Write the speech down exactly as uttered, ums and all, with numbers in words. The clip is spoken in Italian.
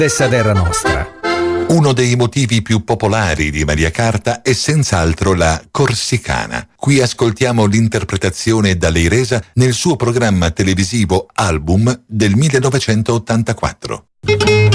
stessa terra nostra. Uno dei motivi più popolari di Maria Carta è senz'altro la corsicana. Qui ascoltiamo l'interpretazione da lei resa nel suo programma televisivo Album del millenovecentottantaquattro.